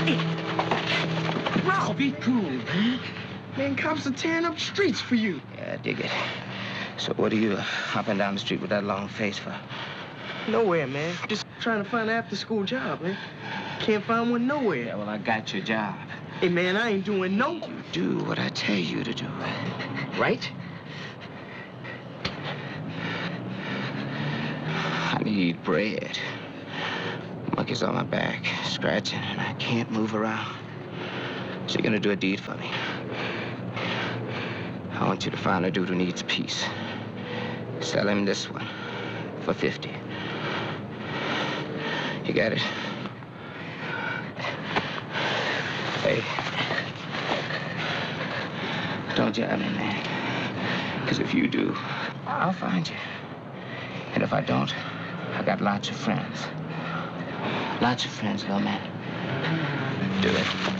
Ralph, be cool, man. Man, cops are tearing up streets for you. Yeah, I dig it. So what are you hopping down the street with that long face for? Nowhere, man. Just trying to find an after-school job, man. Can't find one nowhere. Yeah, well, I got your job. Hey, man, I ain't doing no... You do what I tell you to do. Right? I need bread. Monkey's on my back, scratching, and I can't move around. So you're gonna do a deed for me. I want you to find a dude who needs peace. Sell him this one for 50. You got it? Hey. Don't jab me, man. Because if you do, I'll find you. And if I don't, I got lots of friends. Lots of friends, little man. Do it.